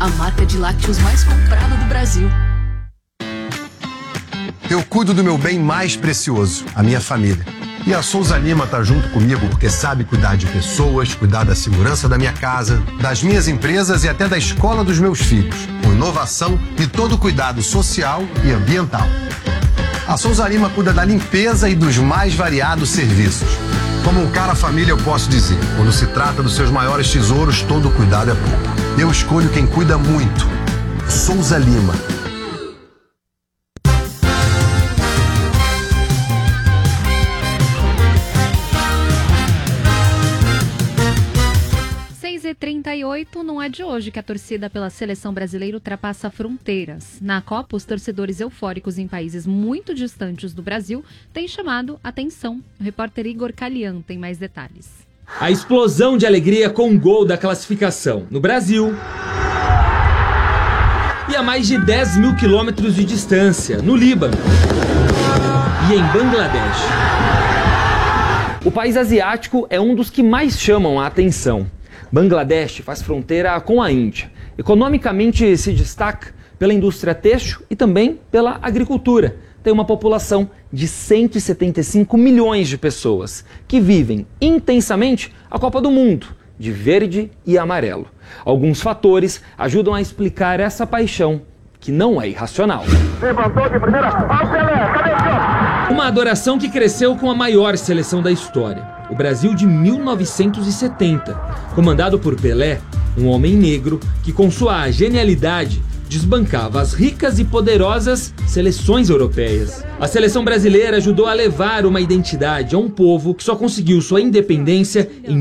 a marca de lácteos mais comprada do Brasil. Eu cuido do meu bem mais precioso, a minha família. E a Souza Lima tá junto comigo porque sabe cuidar de pessoas, cuidar da segurança da minha casa, das minhas empresas e até da escola dos meus filhos, com inovação e todo cuidado social e ambiental. A Souza Lima cuida da limpeza e dos mais variados serviços. Como um cara família, eu posso dizer, quando se trata dos seus maiores tesouros, todo cuidado é pouco. Eu escolho quem cuida muito. Souza Lima. 6h38, não é de hoje que a torcida pela seleção brasileira ultrapassa fronteiras. Na Copa, os torcedores eufóricos em países muito distantes do Brasil têm chamado atenção. O repórter Igor Calian tem mais detalhes. A explosão de alegria com o gol da classificação no Brasil e a mais de 10 mil quilômetros de distância, no Líbano e em Bangladesh. O país asiático é um dos que mais chamam a atenção. Bangladesh faz fronteira com a Índia. Economicamente se destaca pela indústria têxtil e também pela agricultura. Tem uma população de 175 milhões de pessoas que vivem intensamente a Copa do Mundo, de verde e amarelo. Alguns fatores ajudam a explicar essa paixão, que não é irracional. Levantou de primeira, ao Pelé, cadê? Uma adoração que cresceu com a maior seleção da história, o Brasil de 1970, comandado por Pelé, um homem negro que com sua genialidade desbancava as ricas e poderosas seleções europeias. A seleção brasileira ajudou a levar uma identidade a um povo que só conseguiu sua independência em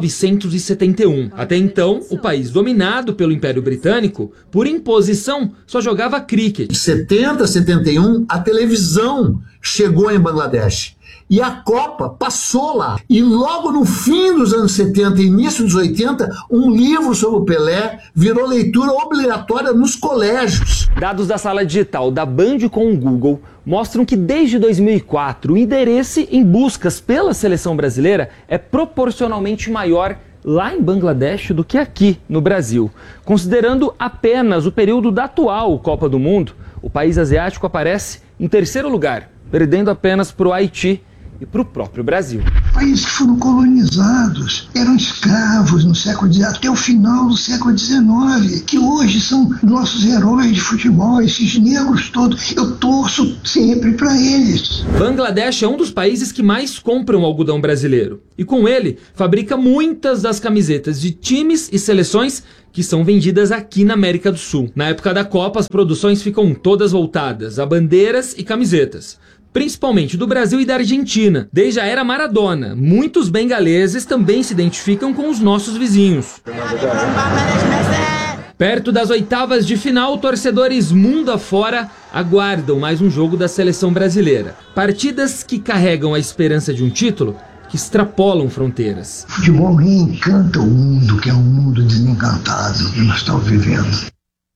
1971. Até então, o país dominado pelo Império Britânico, por imposição, só jogava cricket. Em 70, 71, a televisão chegou em Bangladesh. E a Copa passou lá. E logo no fim dos anos 70 e início dos 80, um livro sobre o Pelé virou leitura obrigatória nos colégios. Dados da sala digital da Band com o Google mostram que desde 2004 o interesse em buscas pela seleção brasileira é proporcionalmente maior lá em Bangladesh do que aqui no Brasil. Considerando apenas o período da atual Copa do Mundo, o país asiático aparece em terceiro lugar, perdendo apenas para o Haiti e para o próprio Brasil. Países que foram colonizados, eram escravos no século XIX, até o final do século XIX, que hoje são nossos heróis de futebol, esses negros todos. Eu torço sempre para eles. Bangladesh é um dos países que mais compram algodão brasileiro. E com ele, fabrica muitas das camisetas de times e seleções que são vendidas aqui na América do Sul. Na época da Copa, as produções ficam todas voltadas a bandeiras e camisetas, principalmente do Brasil e da Argentina. Desde a era Maradona, muitos bengaleses também se identificam com os nossos vizinhos. Perto das oitavas de final, torcedores mundo afora aguardam mais um jogo da seleção brasileira. Partidas que carregam a esperança de um título que extrapolam fronteiras. Futebol reencanta o mundo, que é um mundo desencantado que nós estamos vivendo.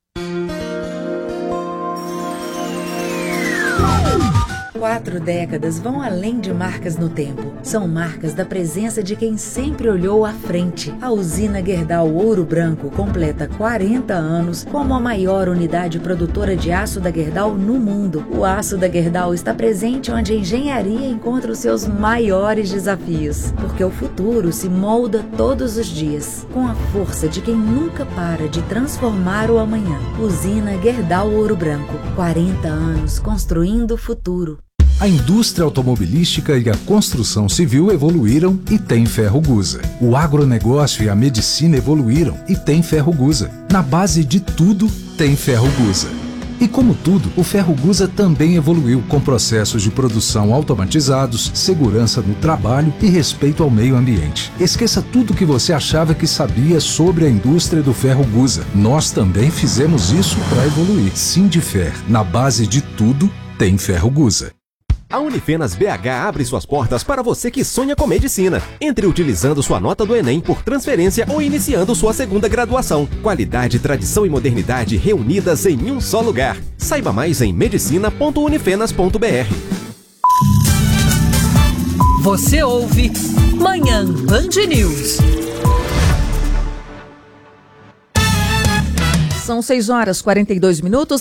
Quatro décadas vão além de marcas no tempo. São marcas da presença de quem sempre olhou à frente. A usina Gerdau Ouro Branco completa 40 anos como a maior unidade produtora de aço da Gerdau no mundo. O aço da Gerdau está presente onde a engenharia encontra os seus maiores desafios. Porque o futuro se molda todos os dias, com a força de quem nunca para de transformar o amanhã. Usina Gerdau Ouro Branco. 40 anos construindo o futuro. A indústria automobilística e a construção civil evoluíram e tem Ferrogusa. O agronegócio e a medicina evoluíram e tem Ferrogusa. Na base de tudo, tem Ferrogusa. E como tudo, o Ferrogusa também evoluiu com processos de produção automatizados, segurança no trabalho e respeito ao meio ambiente. Esqueça tudo que você achava que sabia sobre a indústria do Ferrogusa. Nós também fizemos isso para evoluir. Sindifer, na base de tudo, tem Ferrogusa. A Unifenas BH abre suas portas para você que sonha com medicina. Entre utilizando sua nota do Enem por transferência ou iniciando sua segunda graduação. Qualidade, tradição e modernidade reunidas em um só lugar. Saiba mais em medicina.unifenas.br. Você ouve Manhã Band News. São 6h42,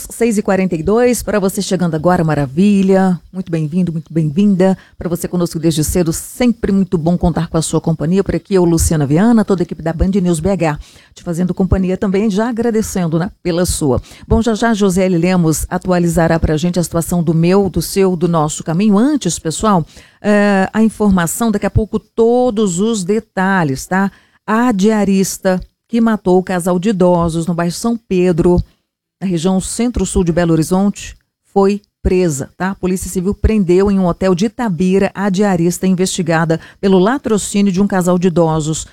6h42. Para você chegando agora, maravilha. Muito bem-vindo, muito bem-vinda. Para você conosco desde cedo, sempre muito bom contar com a sua companhia. Por aqui eu, Luciana Viana, toda a equipe da Band News BH, te fazendo companhia também, já agradecendo, né, pela sua. Bom, já Josiele Lemos atualizará para a gente a situação do meu, do seu, do nosso caminho. Antes, pessoal, a informação, daqui a pouco todos os detalhes, tá? A diarista que matou o casal de idosos no bairro São Pedro, na região centro-sul de Belo Horizonte, foi presa, tá? A Polícia Civil prendeu em um hotel de Itabira a diarista investigada pelo latrocínio de um casal de idosos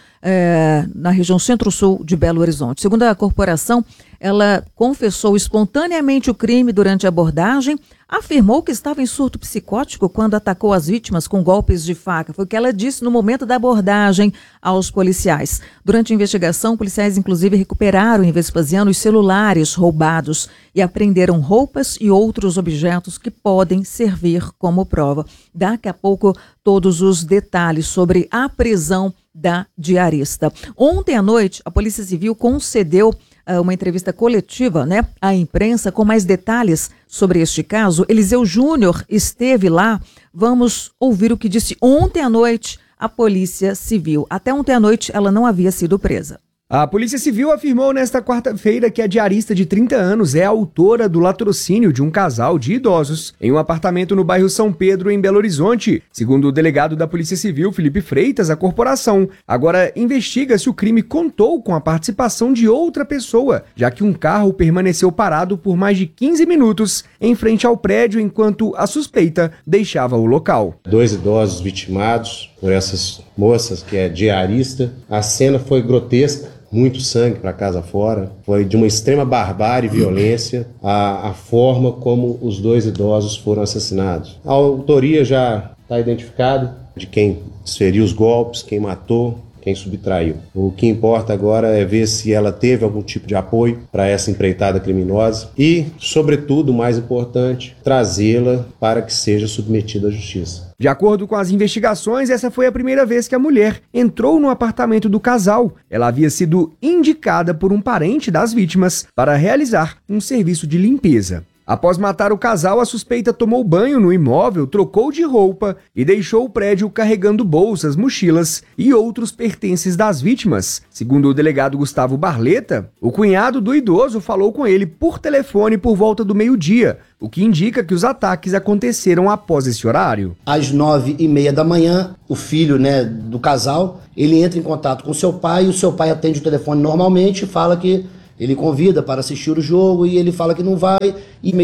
na região centro-sul de Belo Horizonte. Segundo a corporação, ela confessou espontaneamente o crime durante a abordagem, afirmou que estava em surto psicótico quando atacou as vítimas com golpes de faca. Foi o que ela disse no momento da abordagem aos policiais. Durante a investigação, policiais inclusive recuperaram em Vespasiano os celulares roubados e apreenderam roupas e outros objetos que podem servir como prova. Daqui a pouco, todos os detalhes sobre a prisão da diarista. Ontem à noite, a Polícia Civil concedeu uma entrevista coletiva, né, à imprensa com mais detalhes sobre este caso. Eliseu Júnior esteve lá. Vamos ouvir o que disse ontem à noite a Polícia Civil. Até ontem à noite ela não havia sido presa. A Polícia Civil afirmou nesta quarta-feira que a diarista de 30 anos é autora do latrocínio de um casal de idosos em um apartamento no bairro São Pedro, em Belo Horizonte. Segundo o delegado da Polícia Civil, Felipe Freitas, a corporação agora investiga se o crime contou com a participação de outra pessoa, já que um carro permaneceu parado por mais de 15 minutos em frente ao prédio enquanto a suspeita deixava o local. 2 idosos vitimados por essas moças que é diarista. A cena foi grotesca. Muito sangue para casa fora, foi de uma extrema barbárie e violência a forma como os 2 idosos foram assassinados. A autoria já está identificada de quem desferiu os golpes, quem matou, quem subtraiu. O que importa agora é ver se ela teve algum tipo de apoio para essa empreitada criminosa e, sobretudo, o mais importante, trazê-la para que seja submetida à justiça. De acordo com as investigações, essa foi a primeira vez que a mulher entrou no apartamento do casal. Ela havia sido indicada por um parente das vítimas para realizar um serviço de limpeza. Após matar o casal, a suspeita tomou banho no imóvel, trocou de roupa e deixou o prédio carregando bolsas, mochilas e outros pertences das vítimas. Segundo o delegado Gustavo Barleta, o cunhado do idoso falou com ele por telefone por volta do meio-dia, o que indica que os ataques aconteceram após esse horário. Às 9h30 da manhã, o filho, do casal, ele entra em contato com seu pai e o seu pai atende o telefone normalmente e fala que ele convida para assistir o jogo e ele fala que não vai. E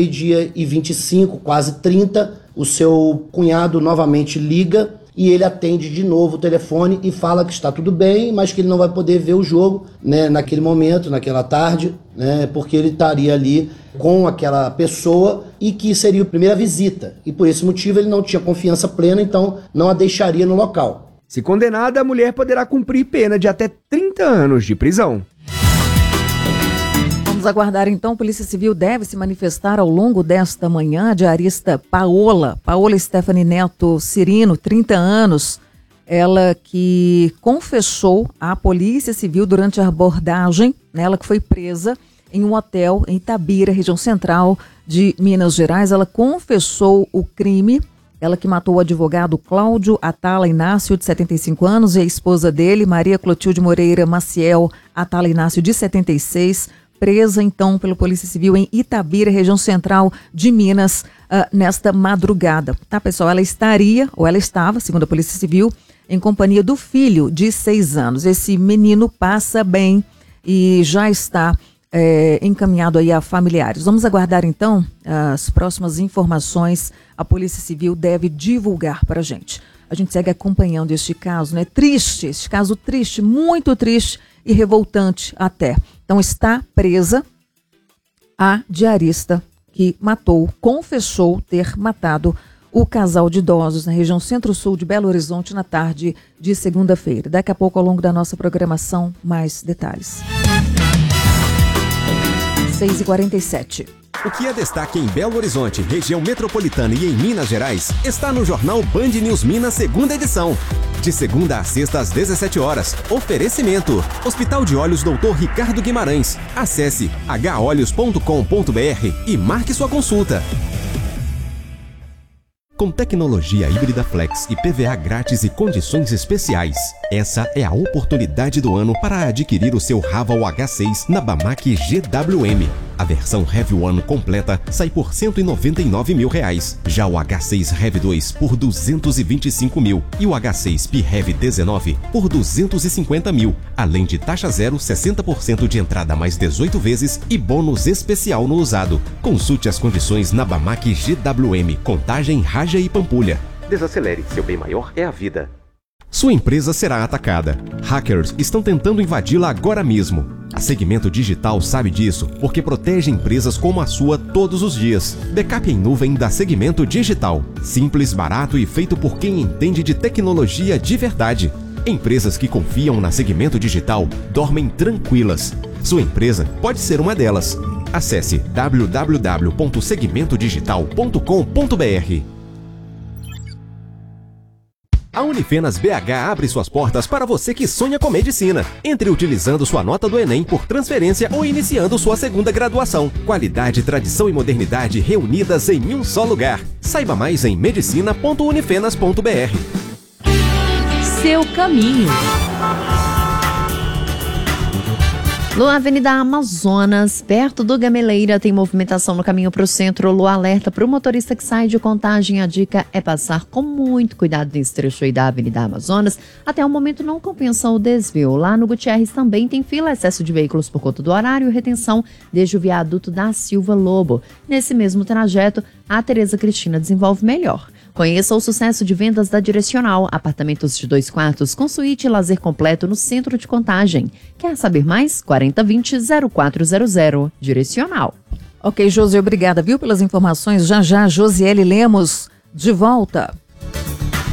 12h25, quase 30, o seu cunhado novamente liga e ele atende de novo o telefone e fala que está tudo bem, mas que ele não vai poder ver o jogo, naquele momento, naquela tarde, porque ele estaria ali com aquela pessoa e que seria a primeira visita. E por esse motivo ele não tinha confiança plena, então não a deixaria no local. Se condenada, a mulher poderá cumprir pena de até 30 anos de prisão. Vamos aguardar então, a Polícia Civil deve se manifestar ao longo desta manhã. A diarista Paola Stephanie Neto Cirino, 30 anos, ela que confessou à Polícia Civil durante a abordagem, ela que foi presa em um hotel em Itabira, região central de Minas Gerais. Ela confessou o crime, ela que matou o advogado Cláudio Atala Inácio, de 75 anos, e a esposa dele, Maria Clotilde Moreira Maciel Atala Inácio, de 76, presa então pela Polícia Civil em Itabira, região central de Minas, nesta madrugada. Tá, pessoal? Ela estava, segundo a Polícia Civil, em companhia do filho de 6 anos. Esse menino passa bem e já está encaminhado aí a familiares. Vamos aguardar então as próximas informações. A Polícia Civil deve divulgar para a gente. A gente segue acompanhando este caso, né? Triste, este caso triste, muito triste e revoltante até. Então está presa a diarista que confessou ter matado o casal de idosos na região centro-sul de Belo Horizonte na tarde de segunda-feira. Daqui a pouco, ao longo da nossa programação, mais detalhes. 6h47. O que é destaque em Belo Horizonte, região metropolitana e em Minas Gerais, está no jornal Band News Minas, segunda edição. De segunda a sexta às 17 horas. Oferecimento: Hospital de Olhos Dr. Ricardo Guimarães. Acesse holhos.com.br e marque sua consulta. Com tecnologia híbrida Flex e PVA grátis e condições especiais, essa é a oportunidade do ano para adquirir o seu Raval H6 na Bamac GWM. A versão Heavy One completa sai por R$ 199 mil. Já o H6 Heavy 2 por 225 mil e o H6 P-Heavy 19 por 250 mil. Além de taxa zero, 60% de entrada mais 18 vezes e bônus especial no usado. Consulte as condições na Bamac GWM, Contagem, Raja e Pampulha. Desacelere, seu bem maior é a vida. Sua empresa será atacada. Hackers estão tentando invadi-la agora mesmo. A Segmento Digital sabe disso porque protege empresas como a sua todos os dias. Backup em nuvem da Segmento Digital. Simples, barato e feito por quem entende de tecnologia de verdade. Empresas que confiam na Segmento Digital dormem tranquilas. Sua empresa pode ser uma delas. Acesse www.segmentodigital.com.br. A Unifenas BH abre suas portas para você que sonha com medicina. Entre utilizando sua nota do Enem por transferência ou iniciando sua segunda graduação. Qualidade, tradição e modernidade reunidas em um só lugar. Saiba mais em medicina.unifenas.br. Seu caminho. No Avenida Amazonas, perto do Gameleira, tem movimentação no caminho para o centro. Lua alerta para o motorista que sai de Contagem. A dica é passar com muito cuidado nesse trecho aí da Avenida Amazonas. Até o momento não compensa o desvio. Lá no Gutierrez também tem fila, excesso de veículos por conta do horário e retenção desde o viaduto da Silva Lobo. Nesse mesmo trajeto, a Tereza Cristina desenvolve melhor. Conheça o sucesso de vendas da Direcional, apartamentos de 2 quartos com suíte e lazer completo no centro de Contagem. Quer saber mais? 4020-0400. Direcional. Ok, Josi, obrigada, viu, pelas informações. Já, Josiele Lemos, de volta.